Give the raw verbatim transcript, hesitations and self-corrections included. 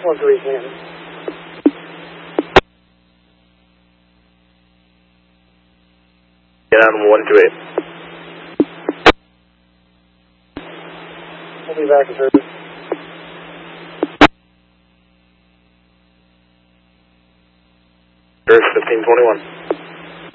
one three ten. Get on one two eight. We'll be back in service. Earth fifteen twenty-one.